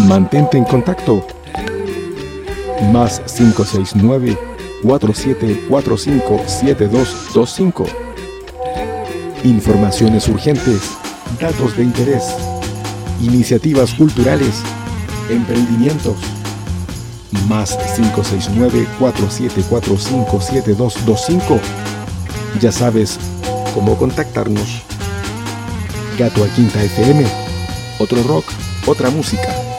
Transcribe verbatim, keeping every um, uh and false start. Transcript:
Mantente en contacto. Más cinco seis nueve, cuatro siete cuatro cinco, siete dos dos cinco. Informaciones urgentes, datos de interés, iniciativas culturales, emprendimientos. Más cinco seis nueve, cuatro siete cuatro cinco, siete dos dos cinco. Ya sabes cómo contactarnos. Gato a Quinta F M. Otro rock, otra música.